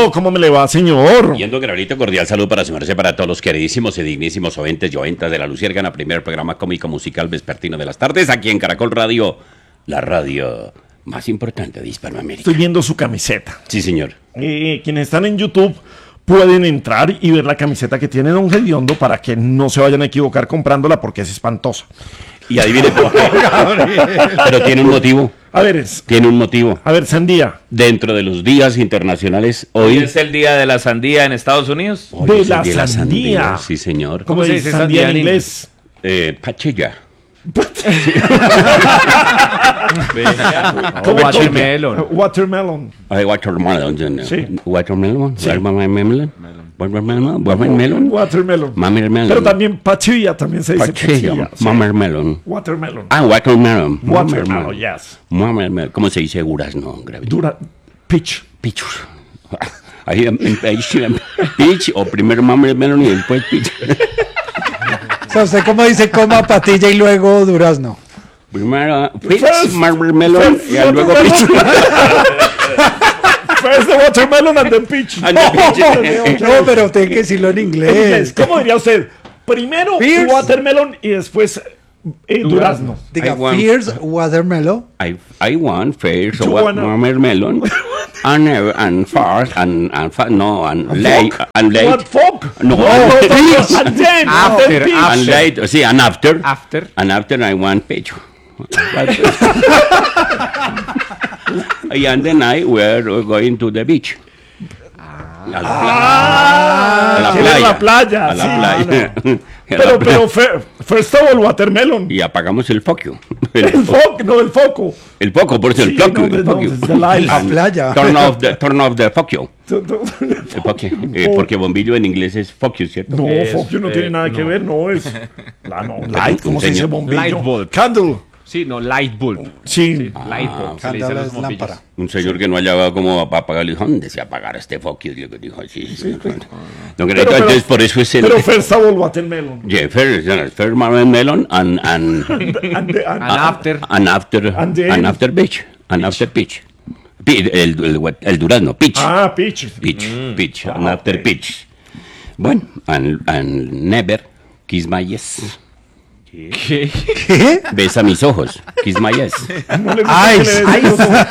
Pedrito, ¿cómo me le va, señor? Yendo Gabrielito, cordial saludo para su merced, para todos los queridísimos y dignísimos oyentes y oyentas de La Luciérgana, primer programa cómico musical vespertino de las tardes, aquí en Caracol Radio, la radio más importante de Hispanoamérica. Estoy viendo su camiseta. Sí, señor. Quienes están en YouTube pueden entrar y ver la camiseta que tiene Don Gediondo para que no se vayan a equivocar comprándola porque es espantosa. Y adivine por qué. Pero tiene un motivo. A ver, Tiene un motivo. a ver, Sandía. Dentro de los días internacionales, ¿Hoy hoy es el día de la sandía en Estados Unidos? hoy de es el la día de sandía. Sí, señor. ¿Cómo se dice sandía en inglés? Pachilla. Watermelon. Watermelon. Watermelon. Sí. Watermelon. Sí. Watermelon. Watermelon. Watermelon. Mamermelon. Pero también pachilla, también se dice Pachilla. pachilla. Sí. Mamermelon. Watermelon. Ah, watermelon. Watermelon, yes. Mamermelon. ¿Cómo se dice durazno? Dura, peach. Pichos. Ahí peach o primero mamermelon y después peach. O sea, ¿usted cómo dice coma patilla y luego durazno? Primero peach, First- mamermelon y luego peach. First the watermelon and then peach. And the peach. No, pero tiene que decirlo en inglés. ¿Cómo diría usted? Primero Fierce. watermelon y después durazno. Diga, I want- fierce watermelon. I want first You wanna- watermelon and fast and late and late. What fuck? No, Peach. And then After, peach. and late. See, and after. After. And after I want peach. And then we're going to the beach. A la quiere la playa, A la sí, playa. Pero first of all, watermelon. Y apagamos el foco. El foco, no el foco. El foco, por eso el Sí, foco. no, El no, foco. es the light. La playa. Turn off the foco. El foco. Porque bombillo en inglés es focus, ¿cierto? No, Es, foco no tiene nada que ver, no es. Light, ¿cómo se dice señor. bombillo? Light bulb. Candle. Sí, no, light bulb. Sí. Light bulb. Se le dice a Candela los es bombillos. lámpara. Un señor que no hallaba cómo apagar, le dijo, ¿dónde se apagará este foco? Y le dijo, sí. No, que Pero- entonces por eso es el... Pero first of all, watermelon. Yeah, first melon and And After. And then- after peach. And after peach. El durazno, peach. peach. Peach. And after peach. Bueno, and never kiss my yes. ¿Qué? ¿Qué? Besa mis ojos. Kiss my yes. No le gusta Ay, que le den los ojos.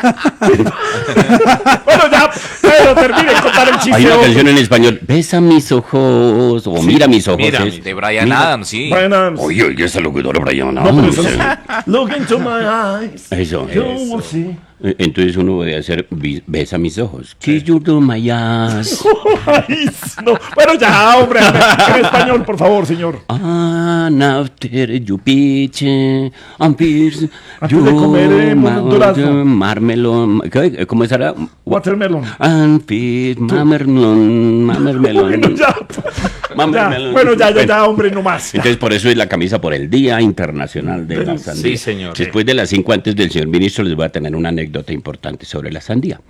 Bueno, ya, pero termine de contar el chiste. Hay una hombre. canción en español. Besa mis ojos. O mira mis ojos. Mira, es- de Bryan mira. Adams, sí. Bueno, Oye, esa locutora Brian no, pero Adams. eso es- Look into my eyes. Eso, You eso. will see. Entonces uno puede hacer besa mis ojos. Kiss you to my eyes. Ay, no. Bueno, ya, hombre. En español, por favor, señor. And after you peach and peach, Antes de comer, durazno. marmelon, ¿cómo será? Watermelon. And peach, mamermelon. Bueno, ya. Mamermelon. Bueno, ya, hombre, no más. Entonces por eso es la camisa por el Día Internacional de la Sandía. Sí, señor. Después de las 5 antes del señor ministro les voy a tener una anécdota importante sobre la sandía.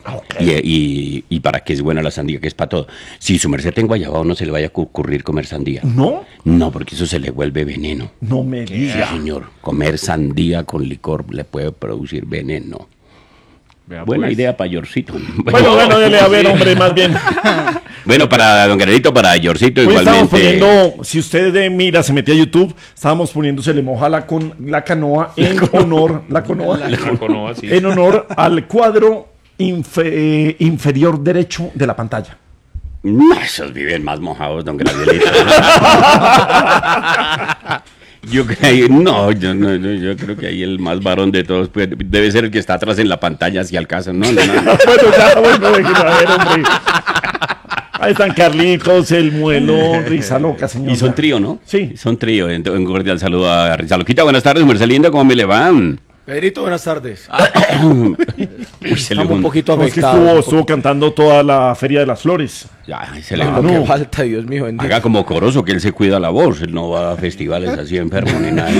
Y para qué es buena la sandía, que es para todo. Si su merced en Guayabao no se le vaya a ocurrir comer sandía. ¿No? No, porque eso se le vuelve veneno. No me Sí, diga. señor. Comer sandía con licor le puede producir veneno. Vea, Buena pues. idea para Yorcito. Bueno, dele a ver, hombre, más bien. Bueno, para don Guerrerito, para Yorcito Hoy estábamos igualmente. poniendo, si usted mira, se metió a YouTube, estábamos poniendo Se le moja la canoa en honor, la canoa, en honor al cuadro inferior derecho de la pantalla. No, esos viven más mojados, don Gabrielito. Yo creo que ahí el más varón de todos debe ser el que está atrás en la pantalla hacia el caso. No. Bueno, ya, bueno, déjenlo a ver, hombre. Ahí están Carlitos, el Muelón, Risa Loca, señor. Y son trío, ¿no? Sí. Son trío. Un cordial saludo a Risa Loquita. Buenas tardes, Marcelino, ¿cómo me le van? Pedrito, buenas tardes. Uy, se le Estamos un poquito No, es que afectados. estuvo cantando toda la Feria de las Flores. Ya, se le Lo no. que falta, Dios mío, bendito. Haga como Corozo, que él se cuida la voz. Él no va a festivales así enfermo ni nada.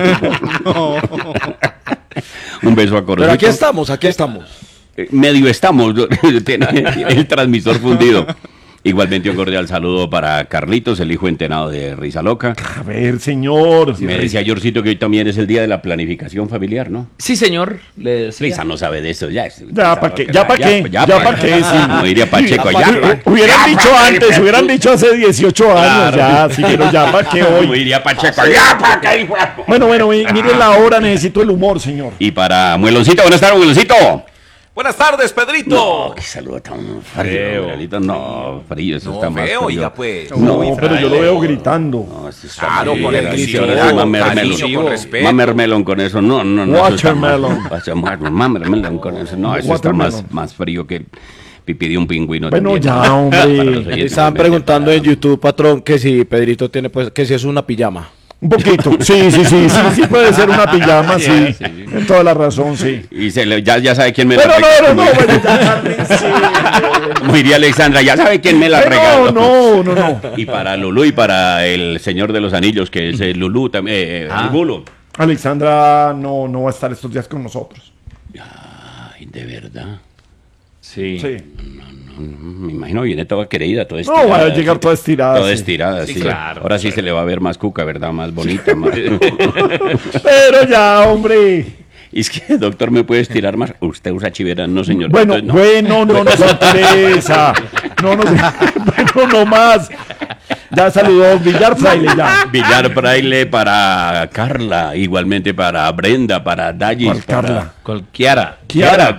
Un beso a Corozo. Pero aquí estamos, aquí estamos. Medio estamos. Tiene el transmisor fundido. Igualmente un cordial saludo para Carlitos, el hijo entenado de Risa Loca. A ver, señor. Me decía Yorcito que hoy también es el día de la planificación familiar, ¿no? Sí, señor. Le decía. Risa no sabe de eso, ya. Ya, ¿para qué? ¿Ya para qué? Ya ¿Ya para qué? Sí. Como diría Pacheco, ya. Hubieran dicho antes, hubieran dicho hace 18 años, ya, sí, pero ya para qué Como hoy. diría Pacheco, ya para qué. Bueno, mire la hora, necesito el humor, señor. Y para Mueloncito, buenas tardes, Mueloncito. Buenas tardes, Pedrito. No, qué saludo tan frío, Muelolito. No, frío, eso está más feo, frío. oiga, pues. No, pero yo lo veo gritando. No, eso está Claro, muy con el bien. grito, Ahora sí, con mamermelon. cariño, con respeto. Mamermelon con eso, no. Watermelon. Mamermelon con eso, no, eso está Watermelon. más frío que pipí de un pingüino. Bueno, también. ya, Para los hombre. oyentes, Estaban realmente, preguntando en para- YouTube, patrón, que si Pedrito tiene, pues, que si es una pijama. Un poquito. Sí, puede ser una pijama, sí. En toda la razón, sí. Y ya sabe quién me Pero la regaló. no, bueno, ya, sí. Como diría Alexandra, ya sabe quién me la regaló. No. Y para Lulú y para el Señor de los Anillos, que es el Lulú también, el Bulo. Alexandra no va a estar estos días con nosotros. Ay, de verdad. Sí. Sí. Me imagino viene toda querida, toda No, estirada. va a llegar toda estirada. Toda sí. estirada, sí. claro. Ahora sí se le va a ver más cuca, ¿verdad? Más bonita. Más... Pero ya, hombre. Y es que, doctor, ¿me puede estirar más? Usted usa chivera, no, señor. Bueno, Entonces, no. no nos interesa. Bueno, no más. Ya saludó Villar Fraile, ya. Villar Braille para Carla, igualmente para Brenda, para Dallis. ¿Cuál Carla? Cualquiera. Kiara.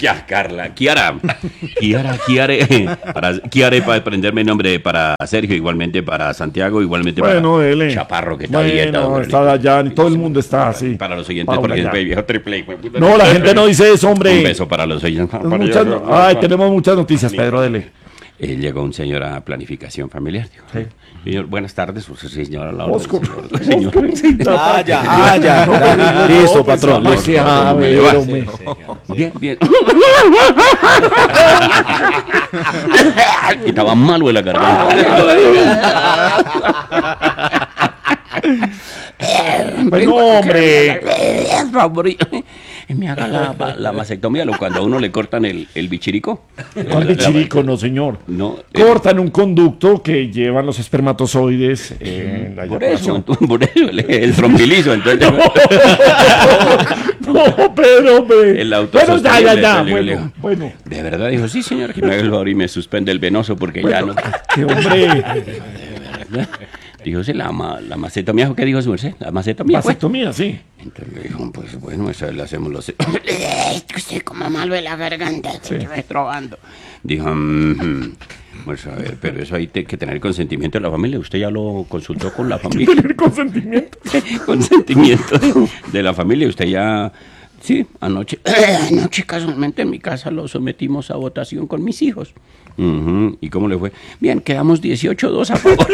Kiare para aprenderme el nombre para Sergio, igualmente para Santiago, igualmente Bueno, para dele. Chaparro, que está ahí. Bueno, está allá, todo el mundo está así. Para los oyentes, Paula, porque ya. es viejo triple. hijo de puta. No, la gente no dice eso, hombre. Un beso para los oyentes. Tenemos muchas noticias, Pedro, dele. Llegó un señor a planificación familiar. Dijo, Sí. Señor, buenas tardes, señora Laura. Oscar. Señor. Ya. Listo, patrón. No Listo. se abre, me va. hombre. Bien. Y estaba malo de la garganta. Bueno, hombre. Me haga la mastectomía cuando a uno le cortan el bichirico. ¿Cuál bichirico? No, señor. No, Cortan un conducto que llevan los espermatozoides en la por eso, eyaculación. el trompilizo, entonces. No, pero, hombre. El auto Bueno, sostenible, ya. le digo. Bueno. De verdad, dijo, sí, señor, que me haga el favor y me suspende el venoso porque ya no. Qué hombre. Dijo, sí, la mastectomía, ¿qué dijo su merced? La mastectomía, pues. Vasectomía, sí. Entonces le dijo, pues bueno, eso le hacemos los... Usted como malo de la garganta, se va estrobando. Dijo, pues a ver, pero eso hay que tener consentimiento de la familia. Usted ya lo consultó con la familia. Tener consentimiento. Consentimiento de la familia. Usted ya... Sí, anoche casualmente en mi casa lo sometimos a votación con mis hijos. ¿Y cómo le fue? Bien, quedamos 18-2 a favor.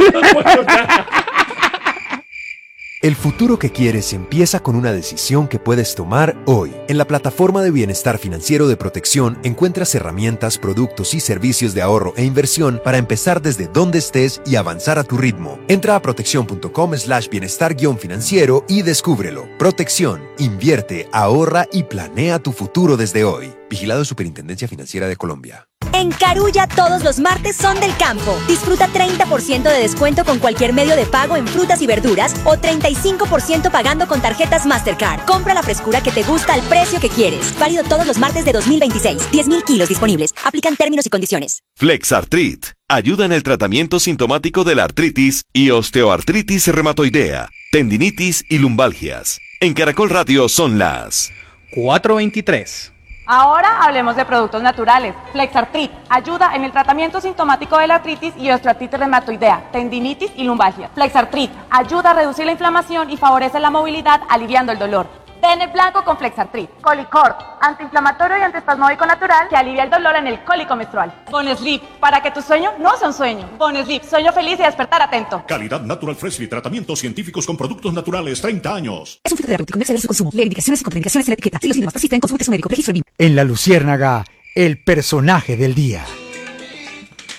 El futuro que quieres empieza con una decisión que puedes tomar hoy. En la plataforma de bienestar financiero de Protección encuentras herramientas, productos y servicios de ahorro e inversión para empezar desde donde estés y avanzar a tu ritmo. Entra a protección.com/bienestar-financiero y descúbrelo. Protección, invierte, ahorra y planea tu futuro desde hoy. Vigilado Superintendencia Financiera de Colombia. En Carulla todos los martes son del campo. Disfruta 30% de descuento con cualquier medio de pago en frutas y verduras o 35% pagando con tarjetas Mastercard. Compra la frescura que te gusta al precio que quieres. Válido todos los martes de 2026. 10.000 kilos disponibles. Aplican términos y condiciones. Flexartrit ayuda en el tratamiento sintomático de la artritis y osteoartritis reumatoidea, tendinitis y lumbalgias. En Caracol Radio son las 4:23. Ahora hablemos de productos naturales. Flexartrit ayuda en el tratamiento sintomático de la artritis y osteoartritis reumatoidea, tendinitis y lumbalgia. Flexartrit ayuda a reducir la inflamación y favorece la movilidad, aliviando el dolor. Ten el blanco con Flexartrit. Colicort, antiinflamatorio y antiespasmódico natural que alivia el dolor en el cólico menstrual. Bonesleep, para que tu sueño no sea un sueño. Bonesleep, sueño feliz y despertar atento. Calidad Natural Freshly, tratamientos científicos con productos naturales, 30 años. Es un fruto terapéutico, no exceder su consumo. Lee indicaciones y contraindicaciones en la etiqueta. Si los síntomas persisten, consulte a su médico. Registro BIM. En La Luciérnaga, el personaje del día.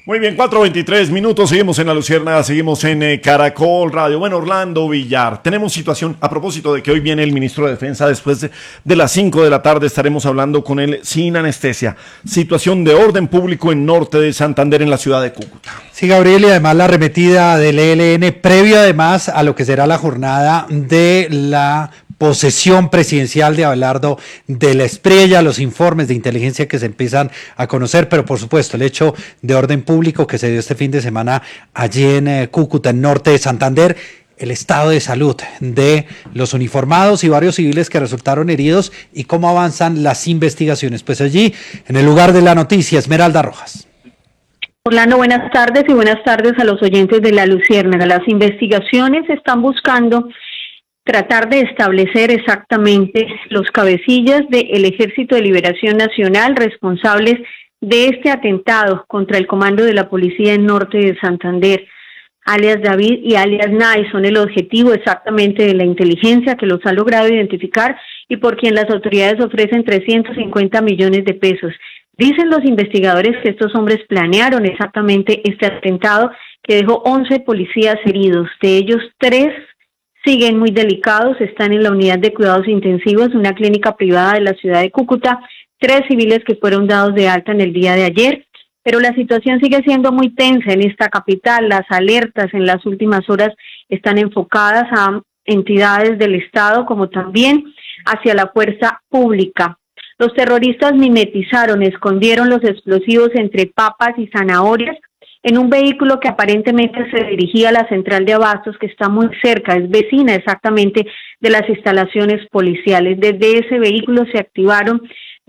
Muy bien, 4:23 seguimos en La Luciérnaga, seguimos en Caracol Radio. Bueno, Orlando Villar, tenemos situación, a propósito de que hoy viene el ministro de Defensa, después de las 5 de la tarde estaremos hablando con él sin anestesia. Situación de orden público en norte de Santander, en la ciudad de Cúcuta. Sí, Gabriel, y además la arremetida del ELN, previo además a lo que será la jornada de la posesión presidencial de Abelardo de la Espriella, los informes de inteligencia que se empiezan a conocer, pero por supuesto el hecho de orden público que se dio este fin de semana allí en Cúcuta, en norte de Santander, el estado de salud de los uniformados y varios civiles que resultaron heridos y cómo avanzan las investigaciones. Pues allí, en el lugar de la noticia, Esmeralda Rojas. Orlando, buenas tardes y buenas tardes a los oyentes de La Luciérnaga. Las investigaciones están buscando tratar de establecer exactamente los cabecillas del Ejército de Liberación Nacional responsables de este atentado contra el comando de la policía en norte de Santander. Alias David y alias Nay son el objetivo exactamente de la inteligencia que los ha logrado identificar y por quien las autoridades ofrecen 350 millones de pesos. Dicen los investigadores que estos hombres planearon exactamente este atentado que dejó 11 policías heridos, de ellos 3 siguen muy delicados, están en la unidad de cuidados intensivos de una clínica privada de la ciudad de Cúcuta, 3 civiles que fueron dados de alta en el día de ayer, pero la situación sigue siendo muy tensa en esta capital. Las alertas en las últimas horas están enfocadas a entidades del Estado como también hacia la fuerza pública. Los terroristas mimetizaron, escondieron los explosivos entre papas y zanahorias en un vehículo que aparentemente se dirigía a la central de abastos que está muy cerca, es vecina exactamente de las instalaciones policiales. Desde ese vehículo se activaron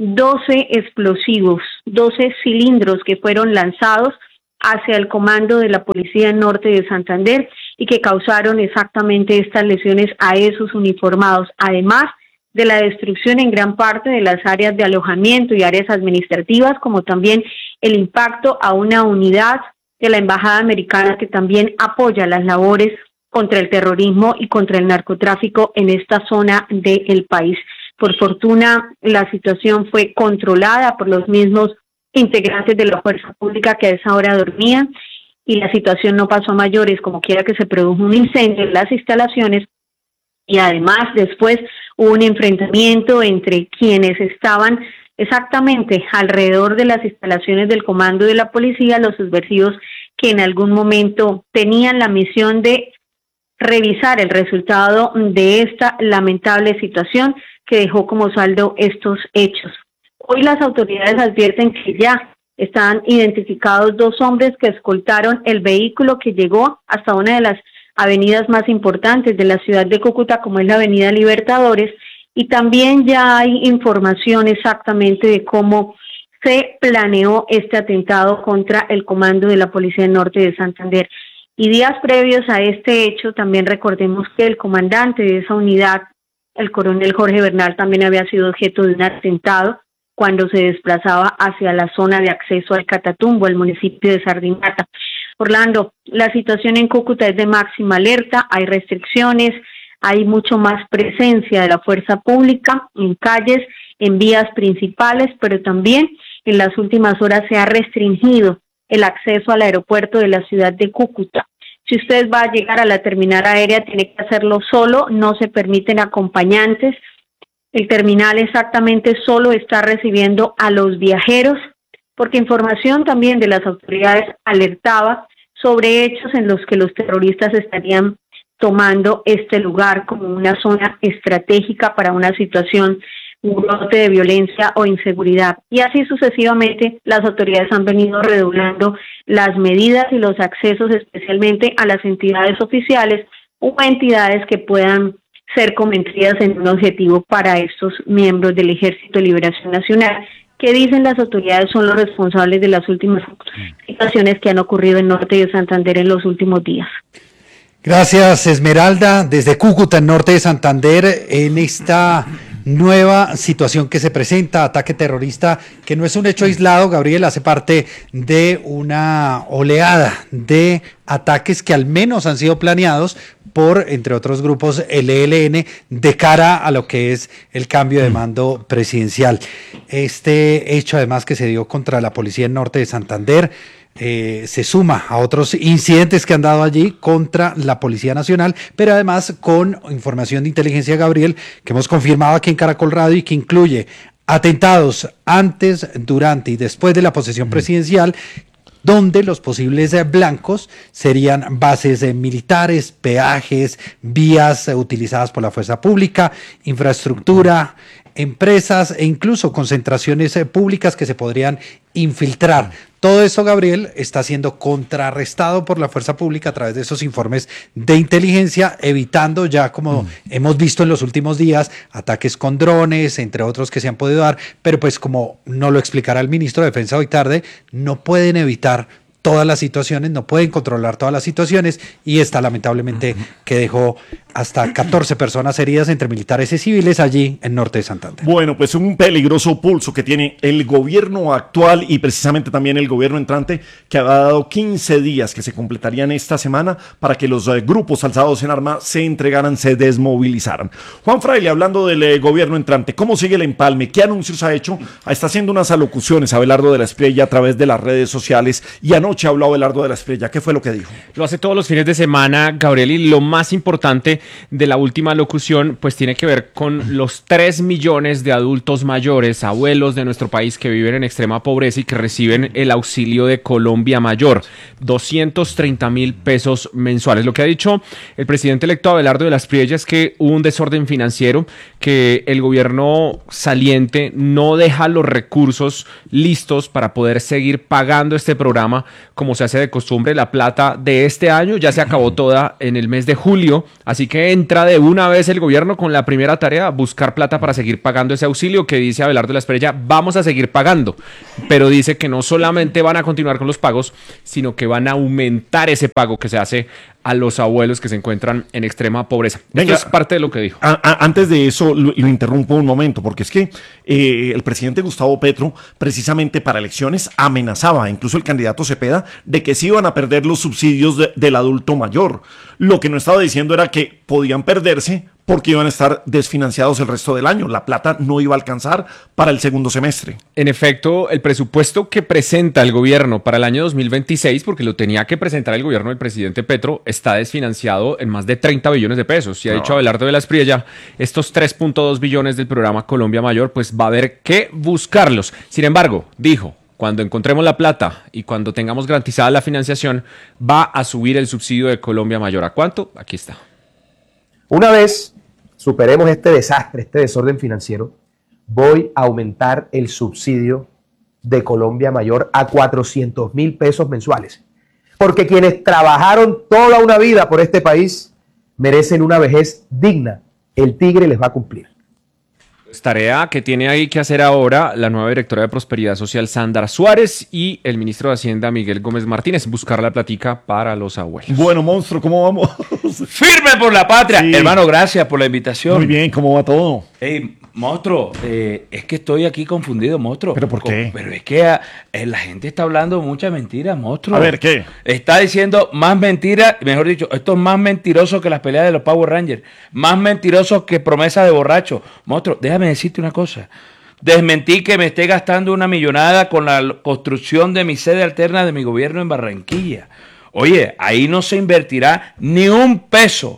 12 explosivos, 12 cilindros que fueron lanzados hacia el comando de la policía norte de Santander y que causaron exactamente estas lesiones a esos uniformados, además de la destrucción en gran parte de las áreas de alojamiento y áreas administrativas, como también el impacto a una unidad de la Embajada Americana que también apoya las labores contra el terrorismo y contra el narcotráfico en esta zona del país. Por fortuna, la situación fue controlada por los mismos integrantes de la fuerza pública que a esa hora dormían y la situación no pasó a mayores, como quiera que se produjo un incendio en las instalaciones y además después hubo un enfrentamiento entre quienes estaban exactamente alrededor de las instalaciones del comando de la policía, los subversivos que en algún momento tenían la misión de revisar el resultado de esta lamentable situación que dejó como saldo estos hechos. Hoy las autoridades advierten que ya están identificados 2 hombres que escoltaron el vehículo que llegó hasta una de las avenidas más importantes de la ciudad de Cúcuta, como es la Avenida Libertadores, y también ya hay información exactamente de cómo se planeó este atentado contra el comando de la Policía Norte de Santander. Y días previos a este hecho, también recordemos que el comandante de esa unidad, el coronel Jorge Bernal, también había sido objeto de un atentado cuando se desplazaba hacia la zona de acceso al Catatumbo, el municipio de Sardinata. Orlando, la situación en Cúcuta es de máxima alerta, hay restricciones, hay mucho más presencia de la fuerza pública en calles, en vías principales, pero también en las últimas horas se ha restringido el acceso al aeropuerto de la ciudad de Cúcuta. Si usted va a llegar a la terminal aérea, tiene que hacerlo solo, no se permiten acompañantes. El terminal exactamente solo está recibiendo a los viajeros, porque información también de las autoridades alertaba sobre hechos en los que los terroristas estarían tomando este lugar como una zona estratégica para una situación, un brote de violencia o inseguridad. Y así sucesivamente las autoridades han venido redoblando las medidas y los accesos especialmente a las entidades oficiales o entidades que puedan ser convertidas en un objetivo para estos miembros del Ejército de Liberación Nacional, que dicen las autoridades son los responsables de las últimas situaciones que han ocurrido en norte de Santander en los últimos días. Gracias, Esmeralda, desde Cúcuta, en norte de Santander, en esta nueva situación que se presenta, ataque terrorista, que no es un hecho aislado, Gabriel, hace parte de una oleada de ataques que al menos han sido planeados por, entre otros grupos, el ELN, de cara a lo que es el cambio de mando presidencial. Este hecho, además, que se dio contra la policía en norte de Santander, se suma a otros incidentes que han dado allí contra la Policía Nacional, pero además con información de inteligencia, Gabriel, que hemos confirmado aquí en Caracol Radio y que incluye atentados antes, durante y después de la posesión presidencial, donde los posibles blancos serían bases militares, peajes, vías utilizadas por la fuerza pública, infraestructura, empresas e incluso concentraciones públicas que se podrían infiltrar. Todo esto, Gabriel, está siendo contrarrestado por la fuerza pública a través de esos informes de inteligencia, evitando ya, como hemos visto en los últimos días, ataques con drones, entre otros que se han podido dar, pero pues como nos lo explicará el ministro de Defensa hoy tarde, no pueden evitar todas las situaciones, no pueden controlar todas las situaciones, y esta lamentablemente que dejó hasta 14 personas heridas entre militares y civiles allí en norte de Santander. Bueno, pues un peligroso pulso que tiene el gobierno actual y precisamente también el gobierno entrante, que ha dado 15 días que se completarían esta semana para que los grupos alzados en armas se entregaran, se desmovilizaran. Juan Fraile, hablando del gobierno entrante, ¿cómo sigue el empalme? ¿Qué anuncios ha hecho? Está haciendo unas alocuciones Abelardo de la Espriella a través de las redes sociales, y anoche habló Abelardo de la Espriella. ¿Qué fue lo que dijo? Lo hace todos los fines de semana, Gabriel, y lo más importante de la última locución pues tiene que ver con los 3 millones de adultos mayores, abuelos de nuestro país que viven en extrema pobreza y que reciben el auxilio de Colombia Mayor, 230.000 pesos mensuales. Lo que ha dicho el presidente electo Abelardo de la Espriella es que hubo un desorden financiero, que el gobierno saliente no deja los recursos listos para poder seguir pagando este programa como se hace de costumbre. La plata de este año ya se acabó toda en el mes de julio, así que entra de una vez el gobierno con la primera tarea, buscar plata para seguir pagando ese auxilio, que dice Abelardo de la Espriella, vamos a seguir pagando, pero dice que no solamente van a continuar con los pagos, sino que van a aumentar ese pago que se hace a los abuelos que se encuentran en extrema pobreza. Venga, esto es parte de lo que dijo. Antes de eso, lo interrumpo un momento, porque es que el presidente Gustavo Petro, precisamente para elecciones, amenazaba, incluso el candidato Cepeda, de que se iban a perder los subsidios del adulto mayor. Lo que no estaba diciendo era que podían perderse porque iban a estar desfinanciados el resto del año. La plata no iba a alcanzar para el segundo semestre. En efecto, el presupuesto que presenta el gobierno para el año 2026, porque lo tenía que presentar el gobierno del presidente Petro, está desfinanciado en más de 30 billones de pesos. Y ha dicho Abelardo de la Espriella, estos 3.2 billones del programa Colombia Mayor, pues va a haber que buscarlos. Sin embargo, dijo, cuando encontremos la plata y cuando tengamos garantizada la financiación, va a subir el subsidio de Colombia Mayor. ¿A cuánto? Aquí está. Una vez superemos este desastre, este desorden financiero, voy a aumentar el subsidio de Colombia Mayor a 400.000 pesos mensuales. Porque quienes trabajaron toda una vida por este país merecen una vejez digna. El tigre les va a cumplir. Tarea que tiene ahí que hacer ahora la nueva directora de Prosperidad Social, Sandra Suárez, y el ministro de Hacienda, Miguel Gómez Martínez, buscar la platica para los abuelos. Bueno, monstruo, ¿cómo vamos? ¡Firme por la patria! Sí. Hermano, gracias por la invitación. Muy bien, ¿cómo va todo? Hey, monstruo, es que estoy aquí confundido, monstruo. ¿Pero por qué? Pero es que la gente está hablando muchas mentiras, monstruo. A ver, ¿qué? Está diciendo más mentiras, mejor dicho, esto es más mentiroso que las peleas de los Power Rangers, más mentiroso que promesas de borracho. Monstruo, déjame decirte una cosa. Desmentí que me esté gastando una millonada con la construcción de mi sede alterna de mi gobierno en Barranquilla. Oye, ahí no se invertirá ni un peso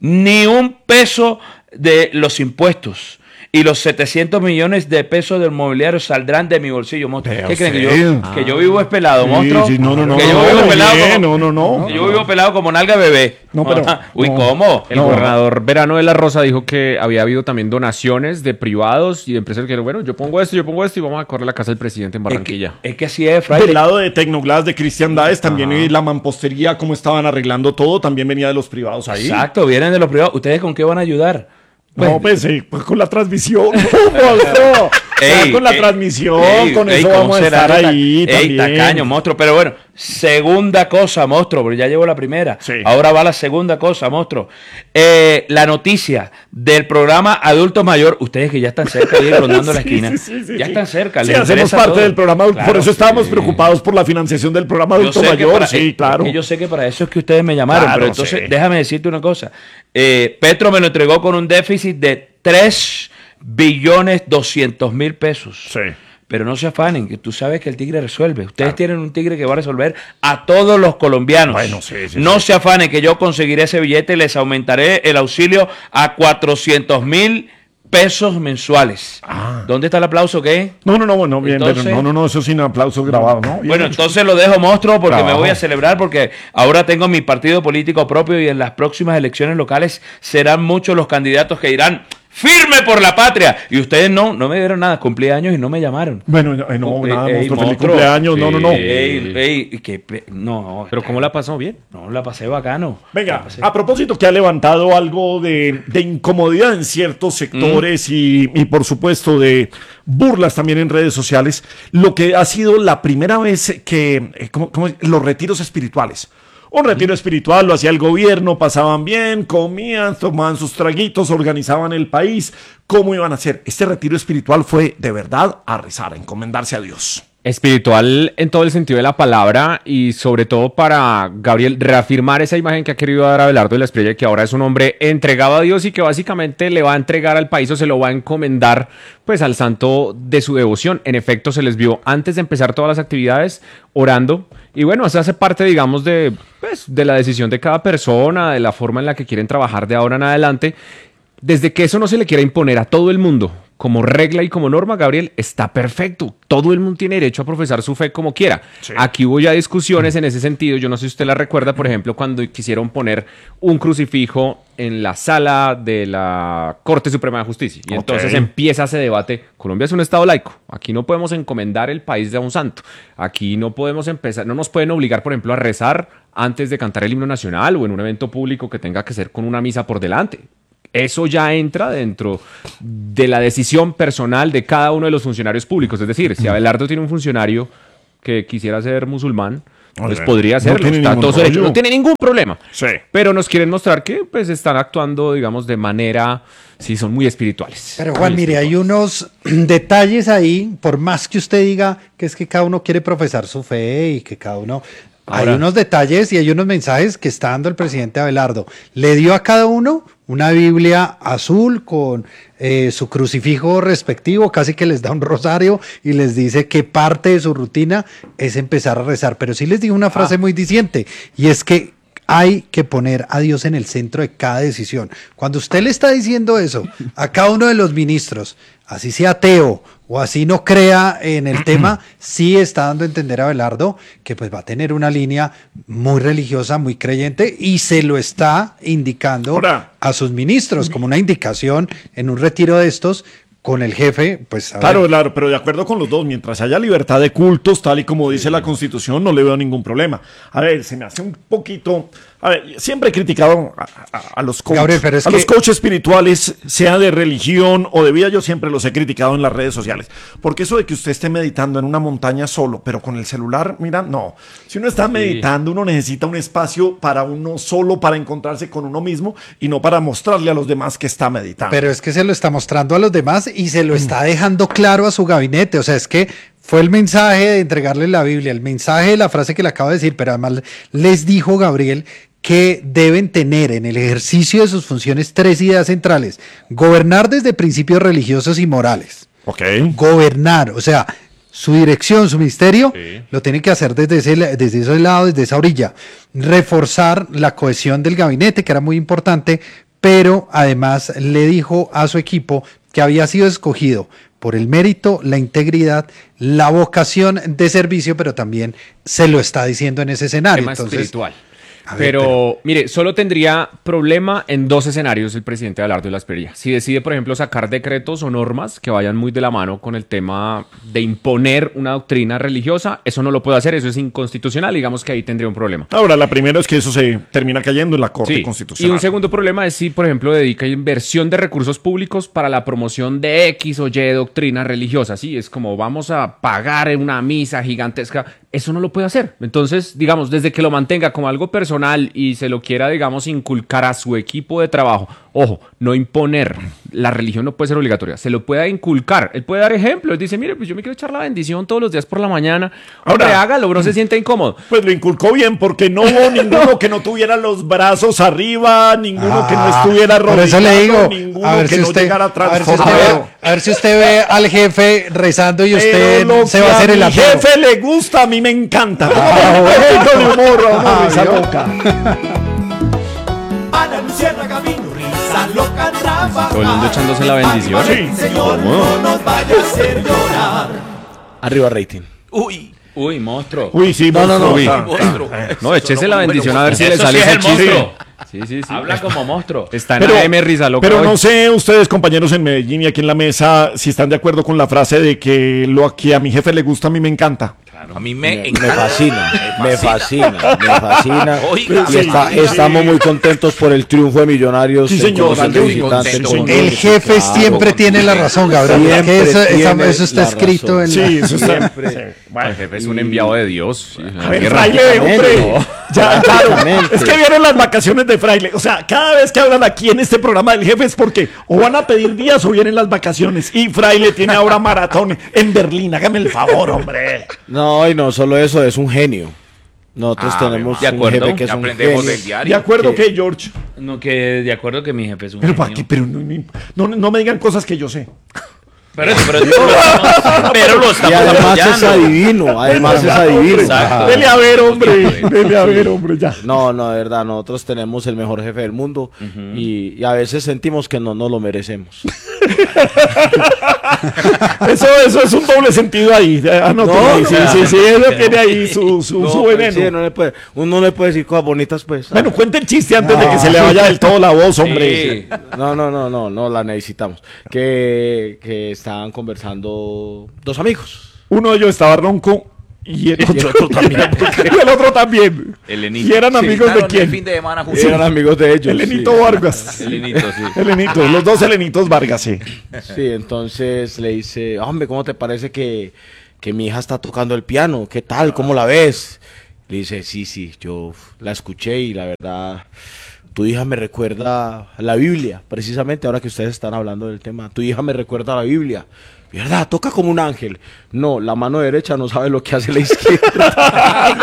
de los impuestos. Y los 700 millones de pesos del mobiliario saldrán de mi bolsillo, monstruo. ¿Qué creen? Que yo vivo espelado, monstruo. Sí, no. Que yo vivo pelado No. Yo vivo pelado como nalga bebé. No, pero... Uy, ¿cómo? El gobernador Verano de la Rosa dijo que había habido también donaciones de privados y de empresas que dijeron, bueno, yo pongo esto y vamos a correr la casa del presidente en Barranquilla. Es que así es, Friday. Del lado de Tecnoglass, de Cristian Daes, también la mampostería, cómo estaban arreglando todo, también venía de los privados ahí. Exacto, vienen de los privados. ¿Ustedes con qué van a ayudar? No, pues con la transmisión. con la transmisión, con eso vamos a estar ahí también. Tacaño, monstruo. Pero bueno, segunda cosa, monstruo, porque ya llevo la primera. Sí. Ahora va la segunda cosa, monstruo. La noticia del programa Adultos Mayor, ustedes que ya están cerca de ir rondando la esquina, ya están cerca. Sí, hacemos parte del programa, claro, por eso estábamos preocupados por la financiación del programa Adultos Mayor. Claro. Yo sé que para eso es que ustedes me llamaron, pero entonces déjame decirte una cosa. Petro me lo entregó con un déficit de 3.200.000 pesos. Sí. Pero no se afanen, que tú sabes que el tigre resuelve. Ustedes tienen un tigre que va a resolver a todos los colombianos. Bueno, no se afanen, que yo conseguiré ese billete y les aumentaré el auxilio a 400.000 pesos mensuales. ¿Dónde está el aplauso? ¿Qué? No, bien, entonces, no, eso sin aplauso grabado, ¿no? Bien. Bueno, entonces lo dejo, monstruo, porque me voy a celebrar, porque ahora tengo mi partido político propio y en las próximas elecciones locales serán muchos los candidatos que dirán: ¡firme por la patria! Y ustedes no me dieron nada, cumplí años y no me llamaron. Bueno, nada, monstruo, feliz cumpleaños, no. No. ¿Pero cómo la pasó? ¿Bien? No, la pasé bacano. Venga, a propósito que ha levantado algo de incomodidad en ciertos sectores y por supuesto de burlas también en redes sociales, lo que ha sido la primera vez que, los retiros espirituales. Un retiro espiritual lo hacía el gobierno, pasaban bien, comían, tomaban sus traguitos, organizaban el país. ¿Cómo iban a hacer? Este retiro espiritual fue de verdad a rezar, a encomendarse a Dios. Espiritual en todo el sentido de la palabra y sobre todo para Gabriel reafirmar esa imagen que ha querido dar Abelardo de la Espriella, que ahora es un hombre entregado a Dios y que básicamente le va a entregar al país o se lo va a encomendar pues al santo de su devoción. En efecto, se les vio antes de empezar todas las actividades orando y bueno, eso hace parte, digamos, de la decisión de cada persona, de la forma en la que quieren trabajar de ahora en adelante. Desde que eso no se le quiera imponer a todo el mundo como regla y como norma, Gabriel, está perfecto. Todo el mundo tiene derecho a profesar su fe como quiera. Sí. Aquí hubo ya discusiones en ese sentido. Yo no sé si usted la recuerda, por ejemplo, cuando quisieron poner un crucifijo en la sala de la Corte Suprema de Justicia. Y entonces empieza ese debate. Colombia es un estado laico. Aquí no podemos encomendar el país de un santo. Aquí no podemos empezar, no nos pueden obligar, por ejemplo, a rezar antes de cantar el himno nacional o en un evento público que tenga que ser con una misa por delante. Eso ya entra dentro de la decisión personal de cada uno de los funcionarios públicos. Es decir, si Abelardo tiene un funcionario que quisiera ser musulmán, pues podría hacerlo. No tiene ningún problema. Sí. Pero nos quieren mostrar que pues están actuando, digamos, de manera... Sí, son muy espirituales. Pero Juan, mire, hay unos detalles ahí, por más que usted diga que es que cada uno quiere profesar su fe y que cada uno... Hay unos detalles y hay unos mensajes que está dando el presidente Abelardo. Le dio a cada uno una Biblia azul con su crucifijo respectivo, casi que les da un rosario y les dice que parte de su rutina es empezar a rezar. Pero sí les digo una frase muy diciente y es que hay que poner a Dios en el centro de cada decisión. Cuando usted le está diciendo eso a cada uno de los ministros, así sea ateo o así no crea en el tema, sí está dando a entender a Abelardo que pues va a tener una línea muy religiosa, muy creyente y se lo está indicando a sus ministros como una indicación en un retiro de estos con el jefe, pues... Claro, pero de acuerdo con los dos, mientras haya libertad de cultos, tal y como dice la Constitución, no le veo ningún problema. A ver, se me hace un poquito... A ver, siempre he criticado a los coaches, Gabriel, pero es los coaches espirituales, sea de religión o de vida, yo siempre los he criticado en las redes sociales. Porque eso de que usted esté meditando en una montaña solo, pero con el celular, mira, no. Si uno está meditando, uno necesita un espacio para uno solo, para encontrarse con uno mismo y no para mostrarle a los demás que está meditando. Pero es que se lo está mostrando a los demás y se lo está dejando claro a su gabinete. O sea, es que fue el mensaje de entregarle la Biblia, el mensaje de la frase que le acabo de decir, pero además les dijo Gabriel que deben tener en el ejercicio de sus funciones 3 ideas centrales. Gobernar desde principios religiosos y morales. Gobernar, o sea, su dirección, su ministerio, lo tienen que hacer desde ese lado, desde esa orilla. Reforzar la cohesión del gabinete, que era muy importante, pero además le dijo a su equipo que había sido escogido por el mérito, la integridad, la vocación de servicio, pero también se lo está diciendo en ese escenario. Entonces, espiritual. Pero, mire, solo tendría problema en 2 escenarios el presidente Abelardo de la Espriella. Si decide, por ejemplo, sacar decretos o normas que vayan muy de la mano con el tema de imponer una doctrina religiosa, eso no lo puede hacer, eso es inconstitucional, digamos que ahí tendría un problema. Ahora, la primera es que eso se termina cayendo en la Corte Constitucional. Y un segundo problema es si, por ejemplo, dedica inversión de recursos públicos para la promoción de X o Y doctrina religiosa. Sí, es como vamos a pagar en una misa gigantesca. Eso no lo puede hacer. Entonces, digamos, desde que lo mantenga como algo personal y se lo quiera, digamos, inculcar a su equipo de trabajo. Ojo, no imponer. La religión no puede ser obligatoria. Se lo puede inculcar. Él puede dar ejemplo. Él dice, mire, pues yo me quiero echar la bendición todos los días por la mañana. Hombre, hágalo, bro, se siente incómodo. Pues lo inculcó bien porque no hubo ninguno que no tuviera los brazos arriba, ninguno que no estuviera por eso le digo, ninguno a ver que si no usted, llegara atrás. a ver si usted ve al jefe rezando y usted se va a hacer el ateo. A mi jefe le gusta, a mí me encanta. De humor, esa boca. Ana Luciérnaga vino, risa loca, Rafa. Todo el mundo echándose la bendición. Sí. Señor, no nos vaya a hacer llorar. Arriba rating. Uy, monstruo. Uy, sí, monstruo. No, échese la bendición a ver si le Eso sale sí es ese el chiste. monstruo. Sí. Habla como monstruo. Está en AM Risa Loca. Pero hoy. no sé ustedes, compañeros en Medellín y aquí en la mesa, si están de acuerdo con la frase de que lo que a mi jefe le gusta, a mí me encanta. A mí me fascina. Oiga, Y estamos muy contentos por el triunfo de Millonarios. Sí, señor. El jefe siempre tiene la razón, Gabriel. Eso está escrito en eso está. Bueno, el jefe es un enviado de Dios. A ver, Fraile, hombre. Ya, claro. Es que vienen las vacaciones de Fraile. O sea, cada vez que hablan aquí en este programa del jefe es porque o van a pedir días o vienen las vacaciones. Y Fraile tiene ahora maratón en Berlín. Hágame el favor, hombre. No, y no solo eso, es un genio. Nosotros tenemos de acuerdo, un jefe que es un aprendemos genio. del diario. ¿De acuerdo que, George? No, que de acuerdo que mi jefe es un Pero, genio. ¿para qué? Pero no me digan cosas que yo sé. Pero lo estamos Y además es apoyando. adivino, Exacto. Dele a ver, hombre, ya. No, de verdad, nosotros tenemos el mejor jefe del mundo y a veces sentimos que no lo merecemos. Eso es un doble sentido ahí. Sí, eso tiene ahí su veneno. Sí, uno le puede decir cosas bonitas, pues. Bueno, cuente el chiste antes de que se le vaya del todo la voz, hombre. Sí. No, la necesitamos. Que estaban conversando 2 amigos. Uno de ellos estaba ronco y el otro también. Y el otro también. Elenito. ¿Y eran amigos de quién? El fin de semana juntos. Eran amigos de ellos. Elenito Vargas. Elenito, sí. Elenito, los 2 Elenitos Vargas, sí. Sí, entonces le dice, hombre, ¿cómo te parece que mi hija está tocando el piano? ¿Qué tal? ¿Cómo la ves? Le dice, sí, yo la escuché y la verdad, tu hija me recuerda a la Biblia, precisamente ahora que ustedes están hablando del tema. Tu hija me recuerda a la Biblia. ¿Verdad? Toca como un ángel. No, la mano derecha no sabe lo que hace la izquierda.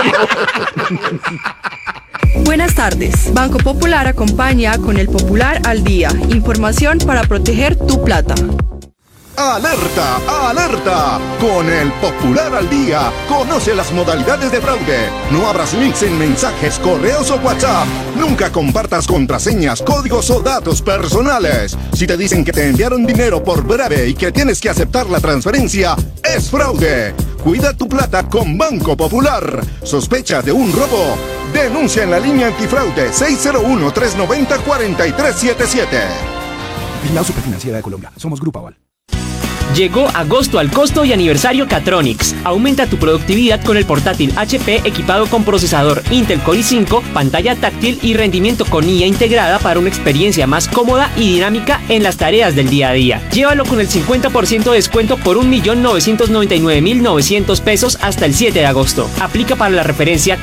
Buenas tardes. Banco Popular acompaña con el Popular al Día. Información para proteger tu plata. ¡Alerta! ¡Alerta! Con el Popular al Día, conoce las modalidades de fraude. No abras links en mensajes, correos o WhatsApp. Nunca compartas contraseñas, códigos o datos personales. Si te dicen que te enviaron dinero por breve y que tienes que aceptar la transferencia, es fraude. Cuida tu plata con Banco Popular. ¿Sospechas de un robo? Denuncia en la línea antifraude 601-390-4377. Vigilado Superfinanciera de Colombia. Somos Grupo Aval. Llegó agosto al costo y aniversario Catronics. Aumenta tu productividad con el portátil HP equipado con procesador Intel Core i5, pantalla táctil y rendimiento con IA integrada para una experiencia más cómoda y dinámica en las tareas del día a día. Llévalo con el 50% de descuento por 1.999.900 pesos hasta el 7 de agosto. Aplica para la referencia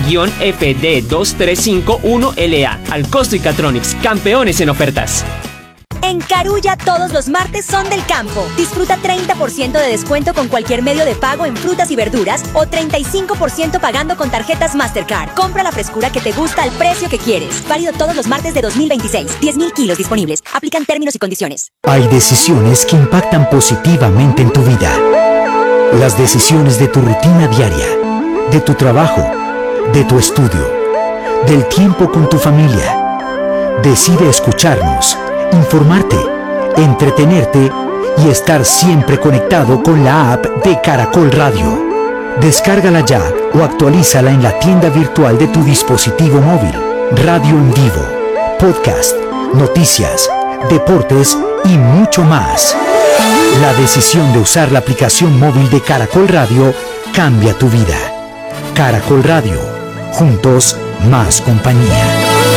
15-FD2351LA. Al costo y Catronics, campeones en ofertas. En Carulla todos los martes son del campo. Disfruta 30% de descuento con cualquier medio de pago en frutas y verduras o 35% pagando con tarjetas Mastercard. Compra la frescura que te gusta al precio que quieres. Válido todos los martes de 2026. 10.000 kilos disponibles. Aplican términos y condiciones. Hay decisiones que impactan positivamente en tu vida. Las decisiones de tu rutina diaria, de tu trabajo, de tu estudio, del tiempo con tu familia. Decide escucharnos, informarte, entretenerte y estar siempre conectado con la app de Caracol Radio. Descárgala ya o actualízala en la tienda virtual de tu dispositivo móvil. Radio en vivo, podcast, noticias, deportes y mucho más. La decisión de usar la aplicación móvil de Caracol Radio cambia tu vida. Caracol Radio, juntos más compañía.